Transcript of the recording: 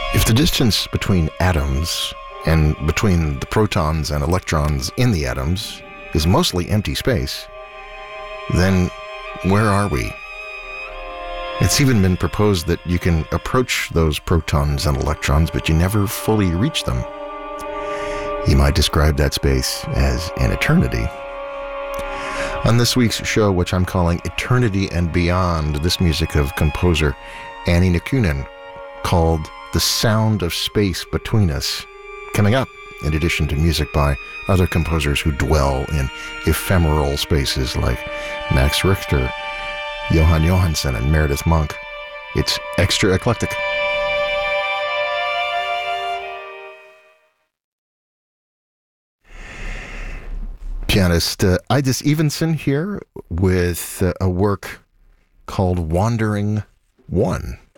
If the distance between atoms and between the protons and electrons in the atoms is mostly empty space, then where are we? It's even been proposed that you can approach those protons and electrons, but you never fully reach them. You might describe that space as an eternity. On this week's show, which I'm calling Eternity and Beyond, this music of composer Anni Nikkonen, called The Sound of Space Between Us. Coming up, in addition to music by other composers who dwell in ephemeral spaces like Max Richter, Jóhann Jóhannsson, and Meredith Monk. It's extra eclectic. Pianist Eidis Evensen here with a work called Wandering One.